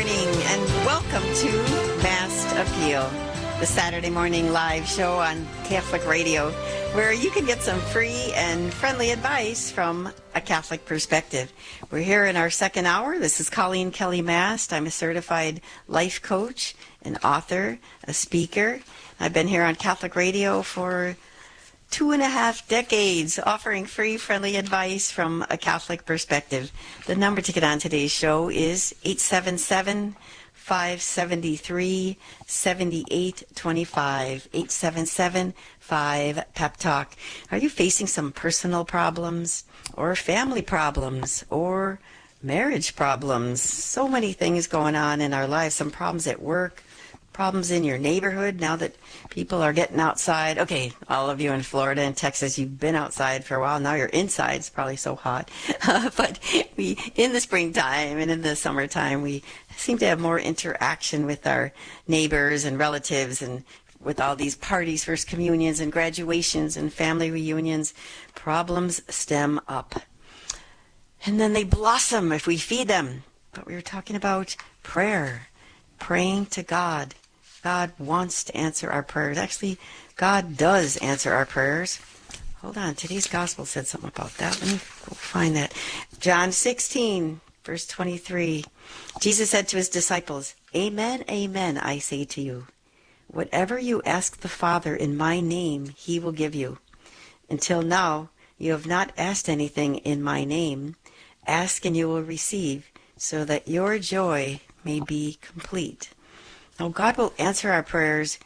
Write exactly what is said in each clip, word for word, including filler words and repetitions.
morning and welcome to Mast Appeal, the Saturday morning live show on Catholic Radio, where you can get some free and friendly advice from a Catholic perspective. We're here in our second hour. This is Colleen Kelly Mast. I'm a certified life coach, an author, a speaker. I've been here on Catholic Radio for two and a half decades, offering free, friendly advice from a Catholic perspective. The number to get on today's show is eight seven seven, five seven three, seven eight two five, eight seven seven, five pep talk. Are you facing some personal problems or family problems or marriage problems? So many things going on in our lives, some problems at work, problems in your neighborhood now that people are getting outside. Okay, all of you in Florida and Texas, you've been outside for a while. Now you're inside. It's probably so hot. Uh, but we, in the springtime and in the summertime, we seem to have more interaction with our neighbors and relatives, and with all these parties, first communions and graduations and family reunions, problems stem up. And then they blossom if we feed them. But we were talking about prayer, praying to God. God wants to answer our prayers. Actually, God does answer our prayers. Hold on. Today's gospel said something about that. Let me go find that. John sixteen, verse twenty-three. Jesus said to his disciples, "Amen, amen, I say to you. Whatever you ask the Father in my name, he will give you. Until now, you have not asked anything in my name. Ask and you will receive, so that your joy may be complete." Now, God will answer our prayers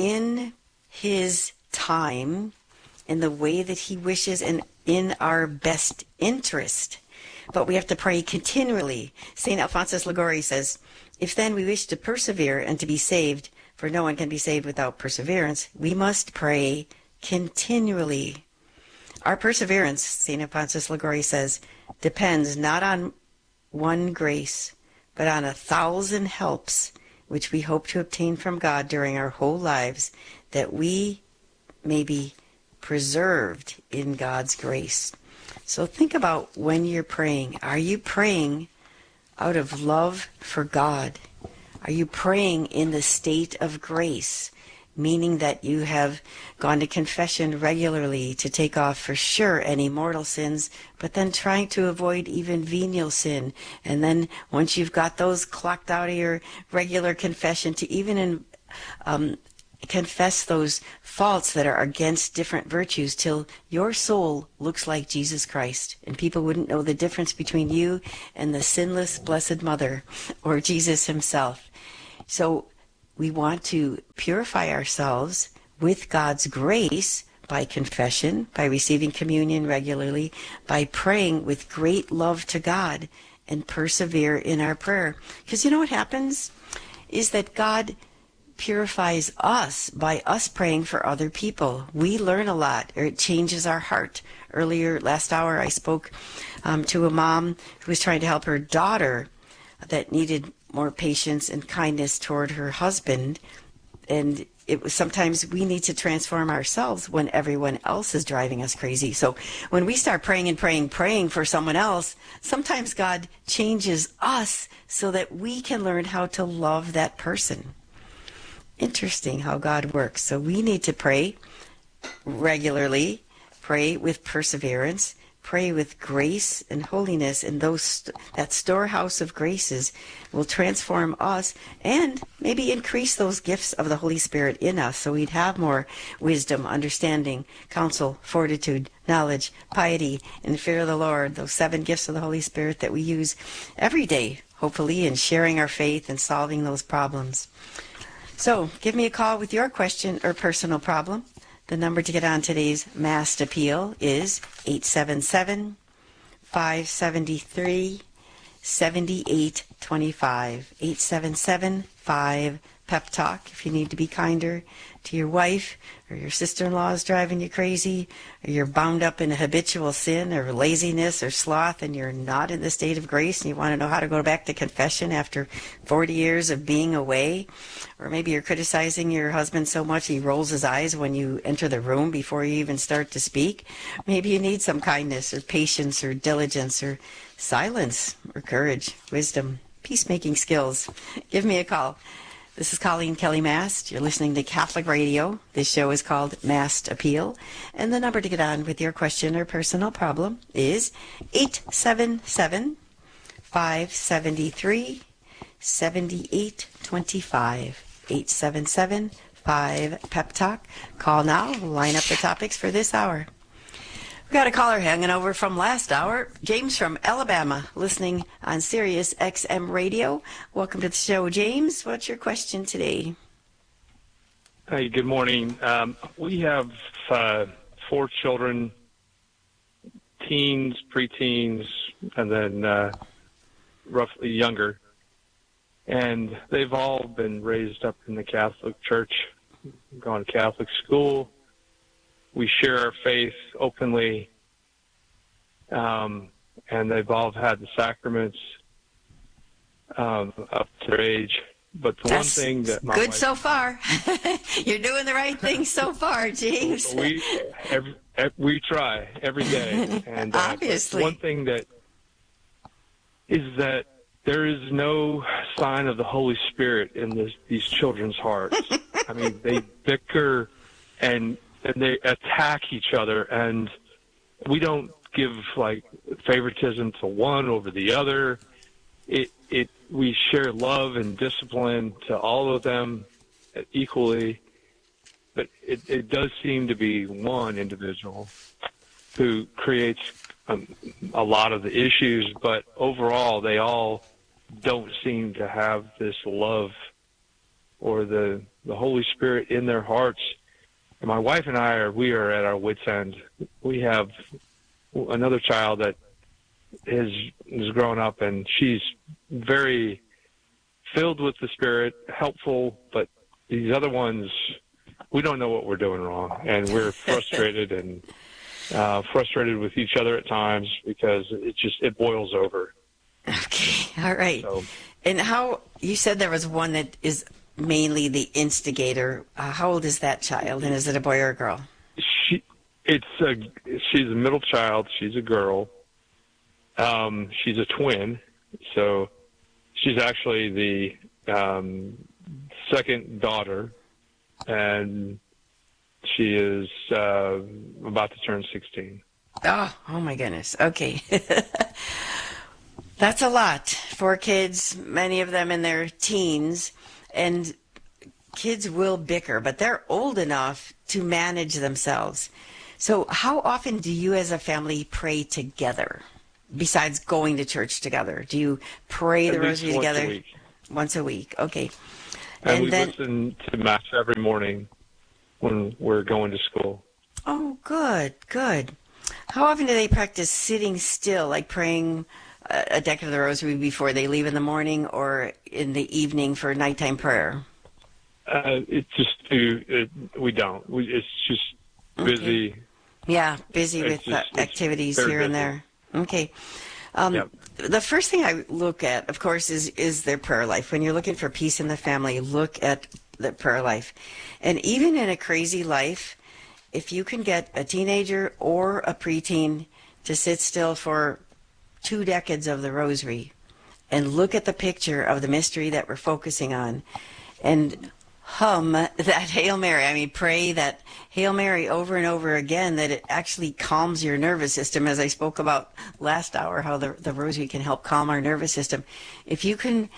in his time, in the way that he wishes, and in our best interest. But we have to pray continually. Saint Alphonsus Liguori says, "If then we wish to persevere and to be saved, for no one can be saved without perseverance, we must pray continually." Our perseverance, Saint Alphonsus Liguori says, depends not on one grace, but on a thousand helps, which we hope to obtain from God during our whole lives, that we may be preserved in God's grace. So think about when you're praying. Are you praying out of love for God? Are you praying in the state of grace, meaning that you have gone to confession regularly to take off for sure any mortal sins, but then trying to avoid even venial sin? And then once you've got those clocked out of your regular confession, to even in, um, confess those faults that are against different virtues till your soul looks like Jesus Christ, and people wouldn't know the difference between you and the sinless Blessed Mother or Jesus himself. So we want to purify ourselves with God's grace by confession, by receiving communion regularly, by praying with great love to God, and persevere in our prayer. Because you know what happens is that God purifies us by us praying for other people. We learn a lot, or it changes our heart. Earlier, last hour, I spoke um, to a mom who was trying to help her daughter that needed more patience and kindness toward her husband. And it was sometimes we need to transform ourselves when everyone else is driving us crazy. So when we start praying and praying, praying for someone else, sometimes God changes us so that we can learn how to love that person. Interesting how God works. So we need to pray regularly, pray with perseverance, pray with grace and holiness, and those that storehouse of graces will transform us and maybe increase those gifts of the Holy Spirit in us, so we'd have more wisdom, understanding, counsel, fortitude, knowledge, piety, and fear of the Lord, those seven gifts of the Holy Spirit that we use every day, hopefully, in sharing our faith and solving those problems. So give me a call with your question or personal problem. The number to get on today's Mast Appeal is eight seven seven, five seven three, seven eight two five, eight seven seven, five pep talk. If you need to be kinder to your wife, or your sister-in-law is driving you crazy, or you're bound up in a habitual sin or laziness or sloth, and you're not in the state of grace, and you want to know how to go back to confession after forty years of being away, or maybe you're criticizing your husband so much he rolls his eyes when you enter the room before you even start to speak. Maybe you need some kindness or patience or diligence or silence or courage, wisdom, peacemaking skills. Give me a call. This is Colleen Kelly Mast. You're listening to Catholic Radio. This show is called Mast Appeal. And the number to get on with your question or personal problem is eight seven seven, five seven three, seven eight two five. eight seven seven, five, Pep Talk. Call now. Line up the topics for this hour. We've got a caller hanging over from last hour. James from Alabama, listening on Sirius X M Radio. Welcome to the show, James. What's your question today? Hey, good morning. Um, we have uh, four children, teens, preteens, and then uh, roughly younger. And they've all been raised up in the Catholic Church, gone to Catholic school. We share our faith openly, um, and they've all had the sacraments um, up to their age. But the That's one thing that my good wife, so far. You're doing the right thing so far, James. we every, every, we try every day, and uh, obviously, one thing that is that there is no sign of the Holy Spirit in this, these children's hearts. I mean, they bicker and. and they attack each other, and we don't give like favoritism to one over the other. It it we share love and discipline to all of them equally, but it, it does seem to be one individual who creates um, a lot of the issues, but overall they all don't seem to have this love or the the Holy Spirit in their hearts. And my wife and I are, we are at our wits' end. We have another child that is, is grown up, and she's very filled with the Spirit, helpful, but these other ones, we don't know what we're doing wrong. And we're frustrated and uh, frustrated with each other at times because it just, it boils over. Okay, all right. So, and how, you said there was one that is mainly the instigator. Uh, how old is that child, and is it a boy or a girl? She, it's a, she's a middle child. She's a girl. Um, she's a twin, so she's actually the um, second daughter, and she is uh, about to turn sixteen. Oh, oh my goodness. Okay. That's a lot. Four kids, many of them in their teens. And kids will bicker, but they're old enough to manage themselves. So how often do you as a family pray together, besides going to church together? Do you pray the rosary together? Once a week. Once a week, okay. And, and we then, listen to Mass every morning when we're going to school. Oh, good, good. How often do they practice sitting still, like praying a decade of the rosary before they leave in the morning or in the evening for nighttime prayer? Uh, it's just it, we don't. We, it's just busy. Okay. Yeah, busy It's with uh, just- it's activities very here and busy. there. Okay. Um, Yep. The first thing I look at, of course, is is their prayer life. When you're looking for peace in the family, look at the prayer life. And even in a crazy life, if you can get a teenager or a preteen to sit still for two decades of the rosary and look at the picture of the mystery that we're focusing on and hum that Hail Mary. I mean, pray that Hail Mary over and over again, that it actually calms your nervous system, as I spoke about last hour, how the, the rosary can help calm our nervous system. If you can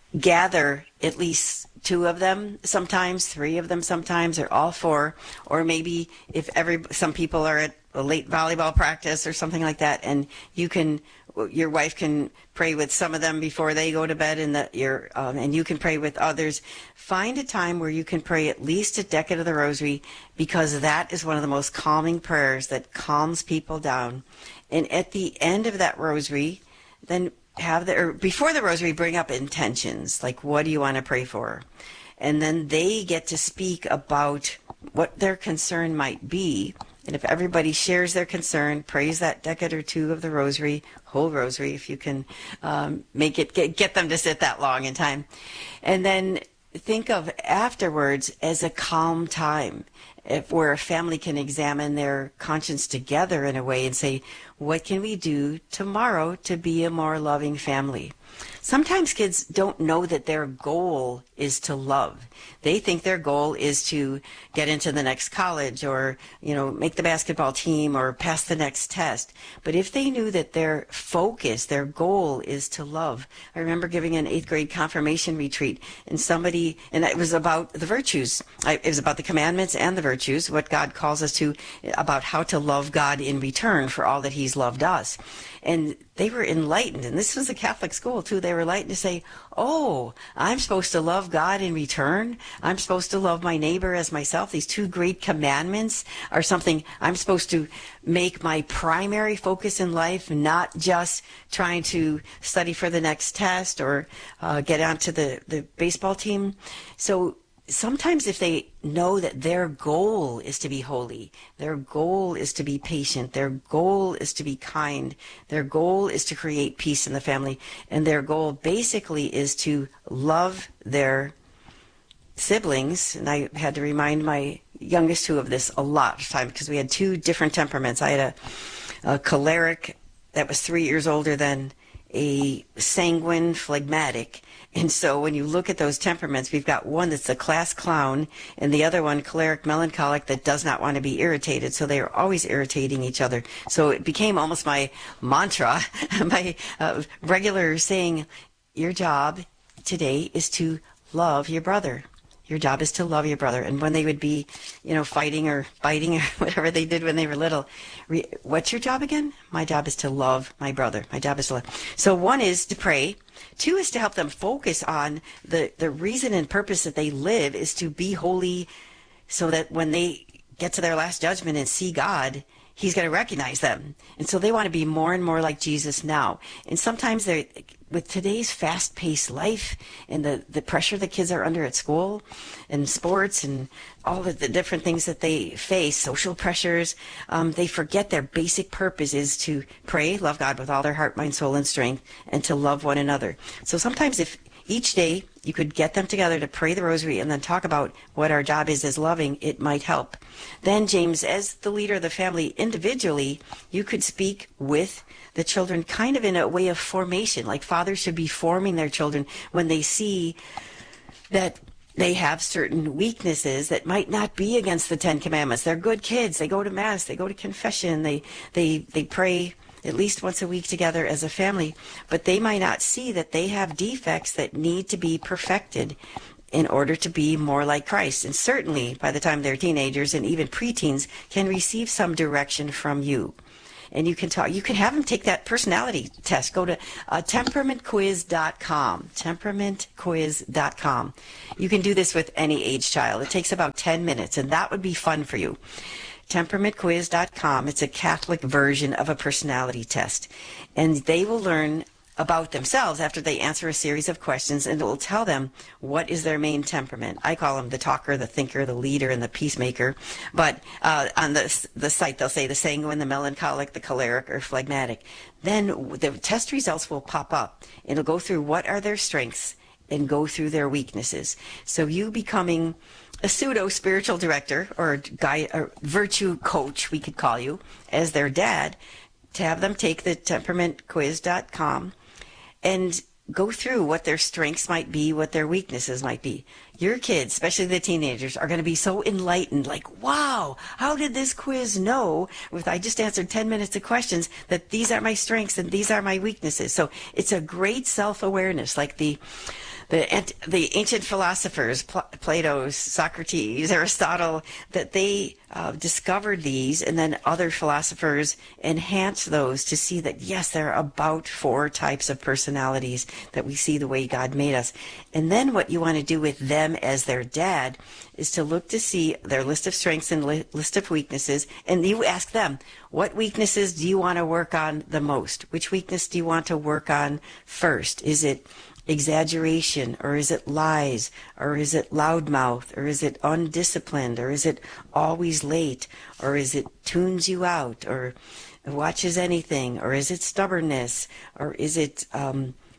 gather at least two of them, sometimes three of them, sometimes, or all four, or maybe if every some people are at a late volleyball practice or something like that, and you can, your wife can pray with some of them before they go to bed, and that your um, and you can pray with others. Find a time where you can pray at least a decade of the rosary, because that is one of the most calming prayers that calms people down. And at the end of that rosary, then have the, or before the rosary, bring up intentions, like what do you want to pray for? And then they get to speak about what their concern might be. And if everybody shares their concern, prays that decade or two of the rosary, whole rosary, if you can um, make it, get, get them to sit that long in time. And then think of afterwards as a calm time. if, where a family can examine their conscience together in a way and say, what can we do tomorrow to be a more loving family? Sometimes kids don't know that their goal is to love. They think their goal is to get into the next college or, you know, make the basketball team or pass the next test. But if they knew that their focus, their goal is to love. I remember giving an eighth grade confirmation retreat and somebody, and it was about the virtues. It was about the commandments and the virtues, what God calls us to, about how to love God in return for all that he's loved us. And they were enlightened, and this was a Catholic school too. They were enlightened to say, oh, I'm supposed to love God in return. I'm supposed to love my neighbor as myself. These two great commandments are something I'm supposed to make my primary focus in life, not just trying to study for the next test or uh, get onto the, the baseball team. So sometimes if they know that their goal is to be holy, their goal is to be patient, their goal is to be kind, their goal is to create peace in the family, and their goal basically is to love their siblings. And I had to remind my youngest two of this a lot of time because we had two different temperaments. I had a, a choleric that was three years older than a sanguine phlegmatic. And so when you look at those temperaments, we've got one that's the class clown and the other one, choleric melancholic, that does not want to be irritated. So they are always irritating each other. So it became almost my mantra, my uh, regular saying, your job today is to love your brother. Your job is to love your brother. And when they would be, you know, fighting or biting or whatever they did when they were little, re- what's your job again? My job is to love my brother. My job is to love. So one is to pray. Two is to help them focus on the, the reason and purpose that they live is to be holy so that when they get to their last judgment and see God, he's going to recognize them. And so they want to be more and more like Jesus now. And sometimes they're, with today's fast-paced life and the, the pressure the kids are under at school and sports and all of the different things that they face, social pressures, um, they forget their basic purpose is to pray, love God with all their heart, mind, soul, and strength, and to love one another. So sometimes if each day you could get them together to pray the rosary and then talk about what our job is as loving, it might help. Then, James, as the leader of the family individually, you could speak with the children kind of in a way of formation, like fathers should be forming their children when they see that they have certain weaknesses that might not be against the Ten Commandments. They're good kids. They go to Mass. They go to confession. They, they, they pray at least once a week together as a family, but they might not see that they have defects that need to be perfected in order to be more like Christ. And certainly by the time they're teenagers and even preteens can receive some direction from you. And you can talk, you can have them take that personality test. Go to uh, temperament quiz dot com, temperament quiz dot com. You can do this with any age child. It takes about ten minutes, and that would be fun for you. temperament quiz dot com. It's a Catholic version of a personality test. And they will learn about themselves after they answer a series of questions, and it will tell them what is their main temperament. I call them the talker, the thinker, the leader, and the peacemaker. But uh, on the, the site, they'll say the sanguine, the melancholic, the choleric, or phlegmatic. Then the test results will pop up. It'll go through what are their strengths and go through their weaknesses. So you becoming a pseudo-spiritual director or guy, or virtue coach, we could call you, as their dad, to have them take the temperament quiz dot com and go through what their strengths might be, what their weaknesses might be. Your kids, especially the teenagers, are going to be so enlightened, like, wow, how did this quiz know, with I just answered ten minutes of questions, that these are my strengths and these are my weaknesses. So it's a great self-awareness, like the The, the ancient philosophers, Plato, Socrates, Aristotle, that they uh, discovered these, and then other philosophers enhanced those to see that, yes, there are about four types of personalities that we see the way God made us. And then what you want to do with them as their dad is to look to see their list of strengths and li- list of weaknesses, and you ask them, what weaknesses do you want to work on the most? Which weakness do you want to work on first? Is it exaggeration, or is it lies, or is it loudmouth, or is it undisciplined, or is it always late, or is it tunes you out, or watches anything, or is it stubbornness, or is it um,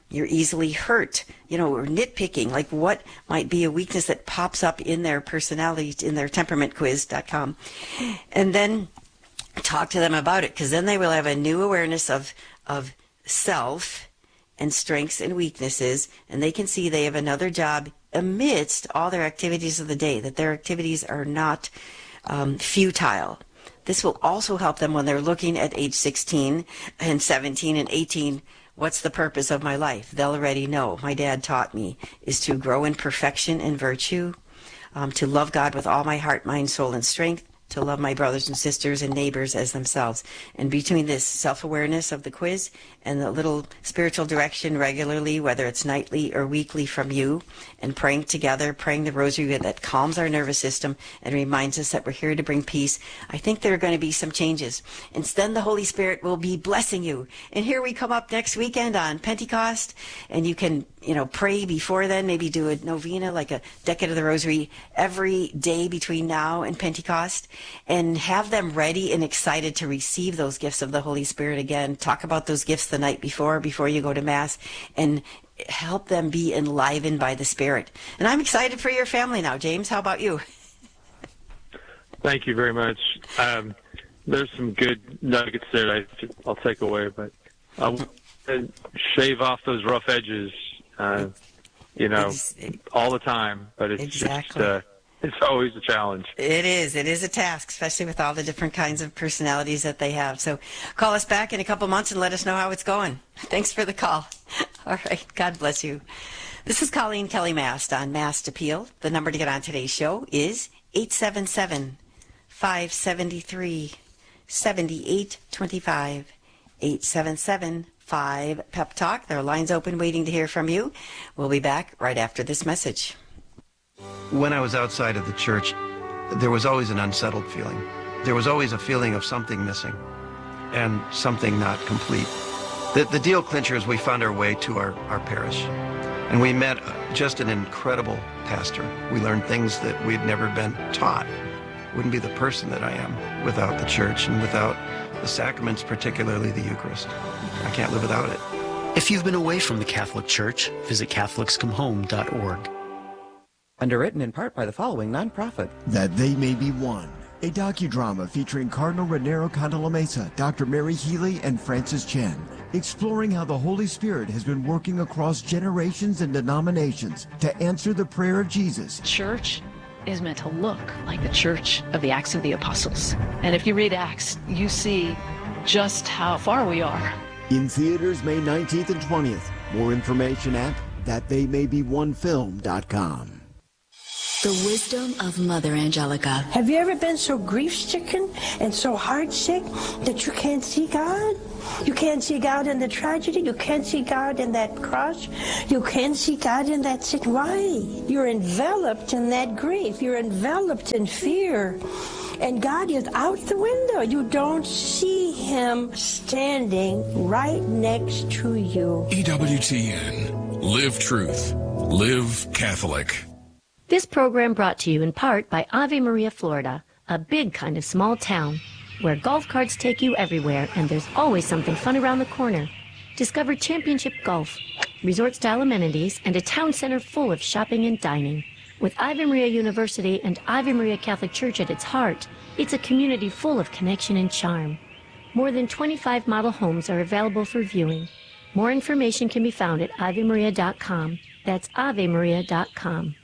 You're easily hurt, you know, or nitpicking, like what might be a weakness that pops up in their personality, in their temperament quiz dot com. And then talk to them about it, because then they will have a new awareness of, of self and strengths and weaknesses, and they can see they have another job amidst all their activities of the day, that their activities are not um, futile. This will also help them when they're looking at age sixteen and seventeen and eighteen. What's the purpose of my life? They'll already know. My dad taught me is to grow in perfection and virtue, um, to love God with all my heart, mind, soul, and strength, to love my brothers and sisters and neighbors as themselves. And between this self-awareness of the quiz and the little spiritual direction regularly, whether it's nightly or weekly from you, and praying together, praying the rosary that calms our nervous system and reminds us that we're here to bring peace, I think there are going to be some changes. And then the Holy Spirit will be blessing you. And here we come up next weekend on Pentecost, and you can, you know, pray before then, maybe do a novena, like a decade of the rosary every day between now and Pentecost, and have them ready and excited to receive those gifts of the Holy Spirit again. Talk about those gifts the night before, before you go to Mass, and help them be enlivened by the Spirit. And I'm excited for your family now. James, how about you? Thank you very much. Um, there's some good nuggets there I, I'll take away, but I'll shave off those rough edges, uh, you know, all the time. But it's exactly. just... Uh, It's always a challenge. It is. It is a task, especially with all the different kinds of personalities that they have. So call us back in a couple months and let us know how it's going. Thanks for the call. All right. God bless you. This is Colleen Kelly Mast on Mast Appeal. The number to get on today's show is eight seven seven, five seven three, seven eight two five. eight seven seven, five, Pep Talk. There are lines open waiting to hear from you. We'll be back right after this message. When I was outside of the church, there was always an unsettled feeling. There was always a feeling of something missing and something not complete. The, the deal clincher is we found our way to our, our parish, and we met just an incredible pastor. We learned things that we'd never been taught. Wouldn't be the person that I am without the church and without the sacraments, particularly the Eucharist. I can't live without it. If you've been away from the Catholic Church, visit Catholics Come Home dot org. Underwritten in part by the following nonprofit. That They May Be One, a docudrama featuring Cardinal Raniero Cantalamessa, Doctor Mary Healy, and Francis Chen, exploring how the Holy Spirit has been working across generations and denominations to answer the prayer of Jesus. Church is meant to look like the church of the Acts of the Apostles. And if you read Acts, you see just how far we are. In theaters May nineteenth and twentieth. More information at that they may be one film dot com. The wisdom of Mother Angelica. Have you ever been so grief-stricken and so heart-sick that you can't see God? You can't see God in the tragedy. You can't see God in that cross. You can't see God in that sick. Why? You're enveloped in that grief. You're enveloped in fear. And God is out the window. You don't see Him standing right next to you. E W T N. Live truth. Live Catholic. This program brought to you in part by Ave Maria, Florida, a big kind of small town where golf carts take you everywhere and there's always something fun around the corner. Discover championship golf, resort-style amenities, and a town center full of shopping and dining. With Ave Maria University and Ave Maria Catholic Church at its heart, it's a community full of connection and charm. More than twenty-five model homes are available for viewing. More information can be found at ave maria dot com. That's ave maria dot com.